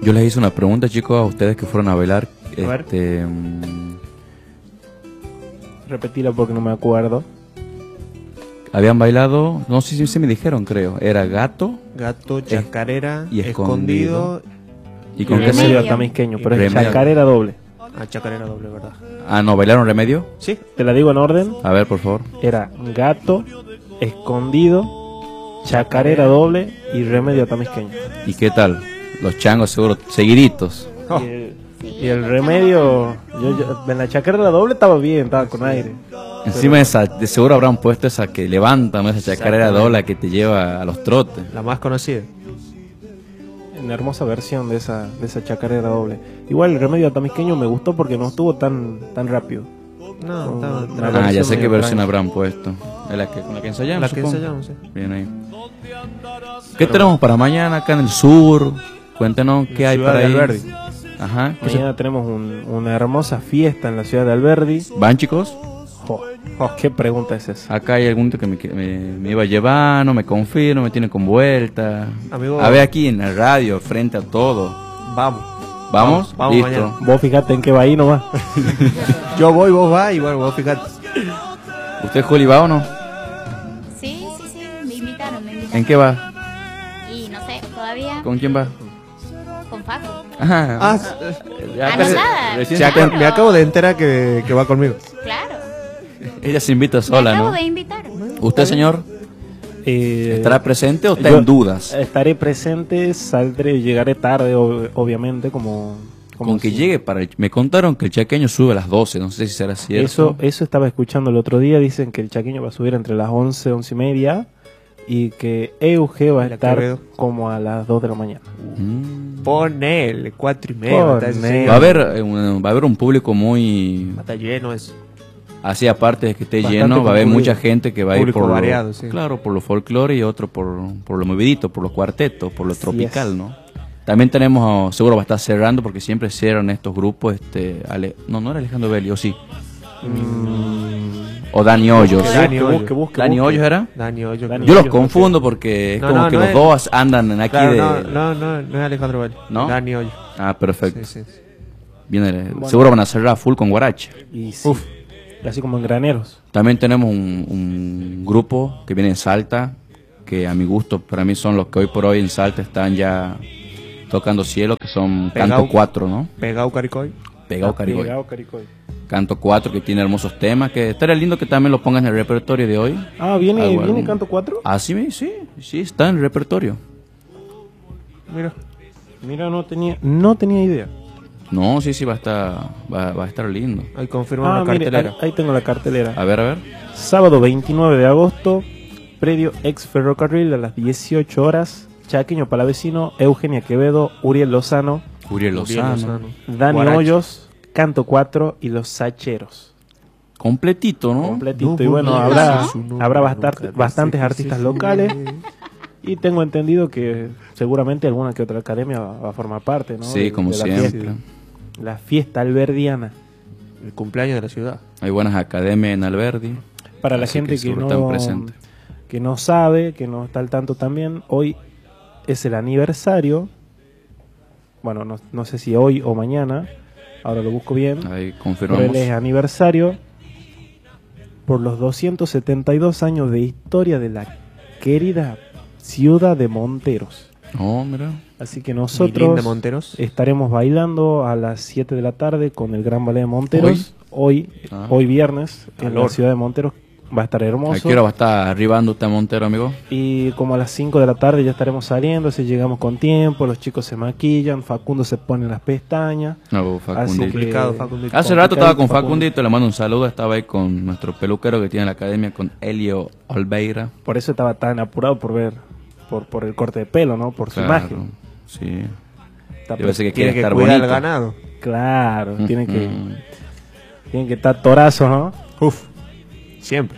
Yo les hice una pregunta, chicos, a ustedes que fueron a bailar. A ver. Repetila porque no me acuerdo. Habían bailado, no sé si se me dijeron, creo. Era gato Gato, chacarera, y escondido. escondido. ¿Y con qué Remedio se...? atamisqueño, pero es Remedio. chacarera doble. Ah, chacarera doble, ¿verdad? Ah, no, ¿bailaron remedio? Sí. Te la digo en orden. A ver, por favor. Era gato, escondido, chacarera doble y remedio atamisqueño. ¿Y qué tal? Los changos seguro, seguiditos. Oh. Y el remedio, en la chacarera doble estaba bien, estaba con aire. Encima esa, de seguro habrán puesto esa que levanta, ¿no? Esa chacarera doble que te lleva a los trotes. La más conocida. Una hermosa versión de esa chacarera doble. Igual el remedio atamisqueño me gustó porque no estuvo tan rápido. No, Una estaba Ah, ya versión sé qué medio versión tranqui. habrán puesto. Es la que, con la que ensayamos, la que supongo. ensayamos, sí. Bien ahí. ¿Qué tenemos para mañana acá en el sur? Cuéntenos qué hay Ciudad para de ahí. Alberdi. Ajá. Mañana tenemos una hermosa fiesta en la ciudad de Alberdi. ¿Van, chicos? ¿Qué pregunta es esa? Acá hay algún que me iba a llevar, no me confío, no me tiene con vuelta. Amigo- A ver aquí en la radio, frente a todo. Vamos. ¿Vamos? Vamos Listo. mañana. Vos fijate en qué va ahí nomás. Yo voy, vos vas y bueno, vos fíjate. ¿Usted, Juli, va o no? Sí, me invitaron. ¿En qué va? Y no sé, todavía ¿Con quién va? con Facu. Ajá. Ah, Ya Anotada. recién se se Claro. me acabo de enterar que va conmigo. Claro. Ella se invita Me sola, acabo ¿no? de invitar. ¿Usted, señor, estará presente o está yo en dudas? Estaré presente, saldré, llegaré tarde, obviamente, como Con que si- llegue para me contaron que el chaqueño sube a las 12, no sé si será cierto. Eso estaba escuchando el otro día. Dicen que el chaqueño va a subir entre las 11, 11 y media. Y que Euge va a La estar Quevedo. como a las 2 de la mañana. Ponele, 4:30. Ponele. está ese Va a señor. haber va a haber un público muy Está lleno eso. así, aparte de que esté Bastante lleno, va a haber concurrido. mucha gente que va a ir Público por variado, lo, sí. claro, por lo folclore y otro por lo movidito, por los cuartetos, por lo Así tropical, es. ¿no? También tenemos, seguro va a estar cerrando porque siempre cierran estos grupos, no era Alejandro Belli, o sí, o Dani Hoyos. Dani Hoyos. Dani Hoyos era. Dani Hoyos. Dani Yo los Hoyos, confundo porque es No, como no, que no los es- dos andan aquí Claro, de... no es Alejandro Valle. ¿No? Dani Hoyos. Ah, perfecto. Sí. Viene, seguro van a cerrar full con Guaracha. Y sí, así como en graneros. También tenemos un grupo que viene en Salta, que a mi gusto, para mí son los que hoy por hoy en Salta están ya tocando cielo, que son Pegao. Canto 4, ¿no? Pegao Caricoy. Pegao Caricoy. Pegao Caricoy. Canto 4, que tiene hermosos temas, que estaría lindo que también lo pongas en el repertorio de hoy. Ah, ¿viene Algo. Canto 4? Ah, sí, sí, está en el repertorio. Mira, no tenía idea. No, sí, va a estar lindo. Ahí confirma la mire, cartelera. ahí tengo la cartelera. A ver. Sábado 29 de agosto, predio ex ferrocarril a las 18 horas. Chaqueño Palavecino, Eugenia Quevedo, Uriel Lozano, Uriel Lozano. Dani Guaracha. Hoyos, Canto 4 y Los Sacheros. Completito, ¿no? Completito. No, Y bueno, no, habrá no, no, bastantes no, artistas sí. locales. Y tengo entendido que seguramente alguna que otra academia va a formar parte, ¿no? Sí, como la siempre. fiesta. La fiesta alberdiana. El cumpleaños de la ciudad. Hay buenas academias en Alberdi. Para la Así gente que seguro están no, presentes. que no sabe, que no está al tanto también, hoy es el aniversario. Bueno, no sé si hoy o mañana. Ahora lo busco bien. Ahí Pero confirmamos. él es aniversario por los 272 años de historia de la querida ciudad de Monteros. Oh, mira. Así que Mi linda nosotros Monteros. estaremos bailando a las 7 de la tarde con el Gran Ballet de Monteros. Hoy Ah. viernes, en la Calor. ciudad de Monteros. Va a estar ¿A hermoso. qué hora va a estar arribando usted a Montero, amigo? Y como a las 5 de la tarde ya estaremos saliendo, si llegamos con tiempo, los chicos se maquillan, Facundo se pone las pestañas. No, Así Facundito. que Complicado, Facundito. Hace rato estaba con Facundo. Facundito, le mando un saludo. Estaba ahí con nuestro peluquero que tiene en la academia, con Elio Olveira. Por eso estaba tan apurado por ver, por el corte de pelo, ¿no? Por su Claro, imagen. sí. Está Yo pensé que Tiene quiere que estar cuidar bonito. el ganado. Claro, tienen Mm. que estar torazos, ¿no? Uf. Siempre.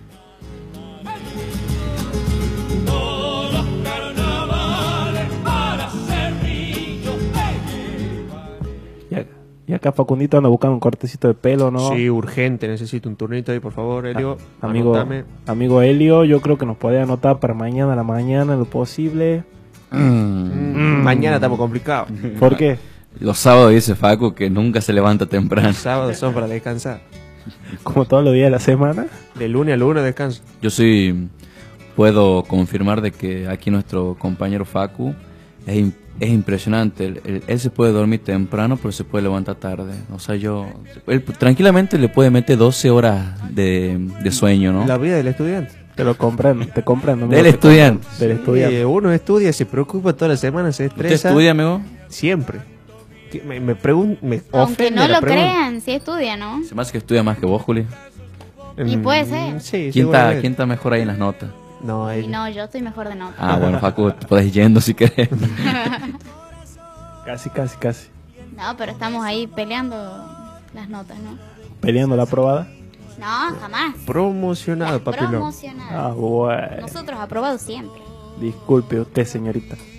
Y acá Facundito anda buscando un cortecito de pelo, ¿no? Sí, urgente. Necesito un turnito ahí, por favor, Elio. Amigo, Anótame. amigo Helio, yo creo que nos puede anotar para mañana a la mañana lo posible. Mm. Mañana estamos complicados. ¿Por qué? Los sábados dice Facu que nunca se levanta temprano. Los sábados son para descansar. Como todos los días de la semana. De lunes a lunes descanso. Yo sí puedo confirmar de que aquí nuestro compañero Facu es impresionante. Él se puede dormir temprano, pero se puede levantar tarde. O sea, él tranquilamente le puede meter 12 horas de sueño, ¿no? La vida del estudiante. Te comprendo. amigo, Del te estudiante. comprendo. Del estudiante. Sí, uno estudia, se preocupa toda la semana, se ¿Usted estresa. estudia, amigo? Siempre. Me pregunto, me Aunque ofende no la lo pregunta. crean, sí estudia, ¿no? Se me hace que estudia más que vos, Juli. Y puede ser. Sí, ¿Quién está mejor ahí en las notas? No, Y ella. no, yo estoy mejor de nota. Ah, bueno, Facu, te puedes ir yendo si querés. Casi. No, pero estamos ahí peleando las notas, ¿no? Peleando la aprobada. No, jamás. Promocionado, papi. no. Promocionado. Ah, bueno. Nosotros aprobados siempre. Disculpe usted, señorita.